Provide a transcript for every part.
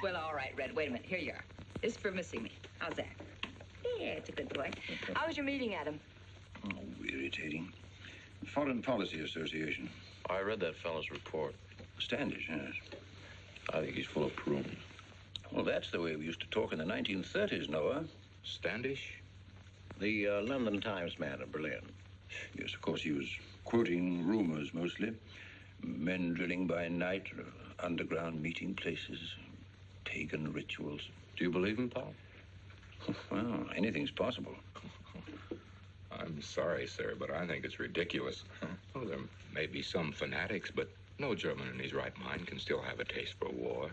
Well, all right, Red. Wait a minute. Here you are. This is for missing me. How's that? Yeah, it's a good boy. How was your meeting, Adam? Oh, irritating. Foreign Policy Association. I read that fellow's report. Standish, yes. I think he's full of prunes. Well, that's the way we used to talk in the 1930s, Noah. Standish? The London Times man in Berlin. Yes, of course, he was quoting rumors mostly. Men drilling by night, underground meeting places, pagan rituals. Do you believe him, Pop? Well, anything's possible. I'm sorry, sir, but I think it's ridiculous. Well, there may be some fanatics, but no German in his right mind can still have a taste for war.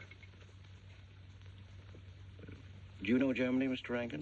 Do you know Germany, Mr. Rankin?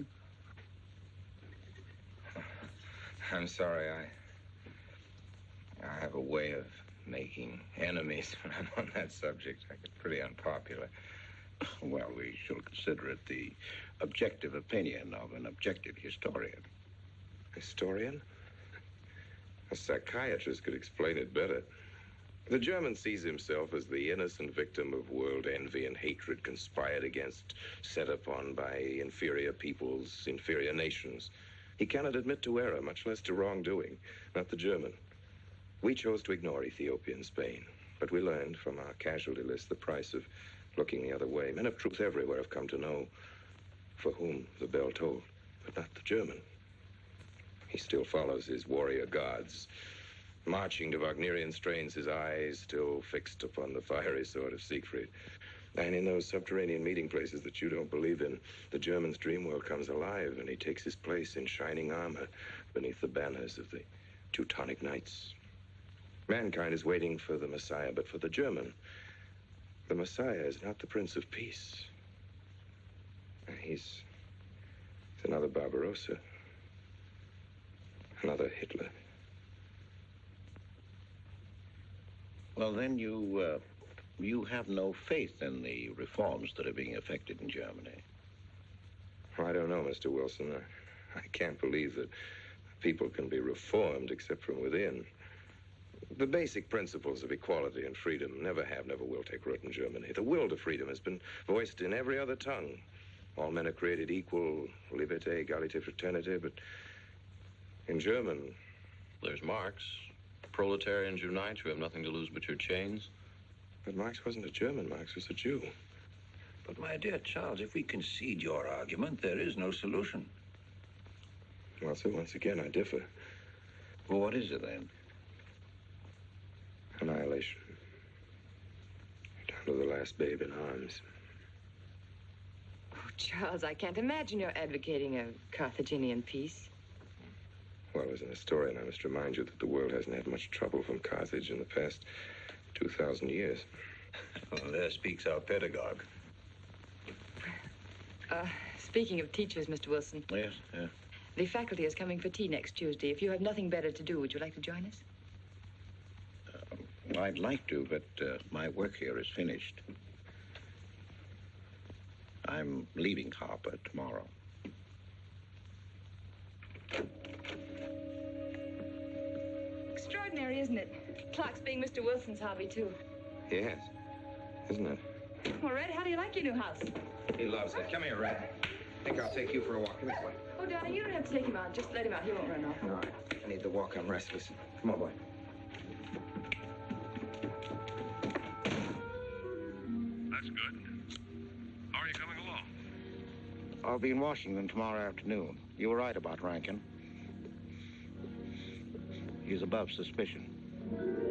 I'm sorry, I have a way of making enemies when I'm on that subject. I get pretty unpopular. Well, we shall consider it the objective opinion of an objective historian. Historian? A psychiatrist could explain it better. The German sees himself as the innocent victim of world envy and hatred conspired against, set upon by inferior peoples, inferior nations. He cannot admit to error, much less to wrongdoing. Not the German. We chose to ignore Ethiopia and Spain, but we learned from our casualty list the price of looking the other way. Men of truth everywhere have come to know for whom the bell tolled, but not the German. He still follows his warrior gods, marching to Wagnerian strains, his eyes still fixed upon the fiery sword of Siegfried. And in those subterranean meeting places that you don't believe in, the German's dream world comes alive, and he takes his place in shining armor beneath the banners of the Teutonic Knights. Mankind is waiting for the Messiah, but for the German, the Messiah is not the Prince of Peace. He's another Barbarossa, another Hitler. Well, then you have no faith in the reforms that are being effected in Germany. I don't know, Mr. Wilson. I can't believe that people can be reformed except from within. The basic principles of equality and freedom never have, never will take root in Germany. The will to freedom has been voiced in every other tongue. All men are created equal, liberté, égalité, fraternité, but in German... There's Marx. Proletarians unite, you have nothing to lose but your chains. But Marx wasn't a German, Marx was a Jew. But, my dear Charles, if we concede your argument, there is no solution. Well, sir, once again, I differ. Well, what is it, then? Annihilation. Down to the last babe in arms. Oh, Charles, I can't imagine you're advocating a Carthaginian peace. Well, as an historian, I must remind you that the world hasn't had much trouble from Carthage in the past 2,000 years. Well, there speaks our pedagogue. Speaking of teachers, Mr. Wilson. Yes, yeah. The faculty is coming for tea next Tuesday. If you have nothing better to do, would you like to join us? I'd like to, but my work here is finished. I'm leaving Harper tomorrow. Extraordinary, isn't it? Clocks being Mr. Wilson's hobby, too. Yes, isn't it? Well, Red, how do you like your new house? He loves it. Come here, Red. I think I'll take you for a walk. Come this way. Oh, darling, you don't have to take him out. Just let him out. He won't run off. All right. I need the walk. I'm restless. Come on, boy. That's good. How are you coming along? I'll be in Washington tomorrow afternoon. You were right about Rankin. He's above suspicion.